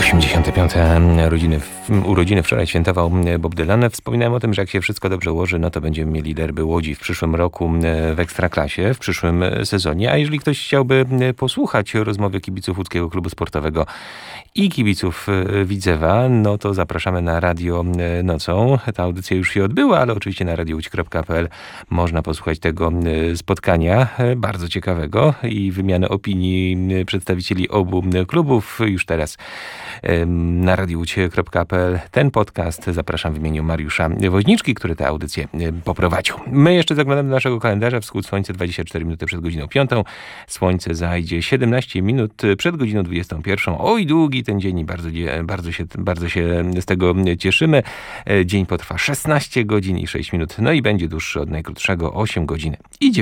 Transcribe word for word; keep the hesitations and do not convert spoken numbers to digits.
osiemdziesiąte piąte urodziny, urodziny wczoraj świętował Bob Dylan. Wspominałem o tym, że jak się wszystko dobrze ułoży, no to będziemy mieli derby Łodzi w przyszłym roku w Ekstraklasie, w przyszłym sezonie. A jeżeli ktoś chciałby posłuchać rozmowy kibiców Łódzkiego Klubu Sportowego i kibiców Widzewa, no to zapraszamy na Radio Nocą. Ta audycja już się odbyła, ale oczywiście na radio łódź kropka p l można posłuchać tego spotkania, bardzo ciekawego, i wymiany opinii przedstawicieli obu klubów. Już teraz na radio łódź kropka p l ten podcast zapraszam w imieniu Mariusza Woźniczki, który tę audycję poprowadził. My jeszcze zaglądamy do naszego kalendarza. Wschód słońca dwadzieścia cztery minuty przed godziną piątą. Słońce zajdzie siedemnaście minut przed godziną dwudziestą pierwszą. Oj, długi ten dzień i bardzo, bardzo, się, bardzo się z tego cieszymy. Dzień potrwa szesnaście godzin i sześć minut. No i będzie dłuższy od najkrótszego osiem godzin i